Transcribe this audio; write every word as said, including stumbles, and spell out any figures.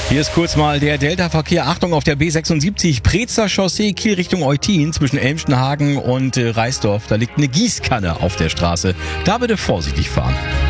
Hier ist kurz mal der Delta-Verkehr. Achtung auf der B sechsundsiebzig Preetzer Chaussee, Kiel Richtung Eutin zwischen Elmstenhagen und äh, Reisdorf. Da liegt eine Gießkanne auf der Straße. Da bitte vorsichtig fahren.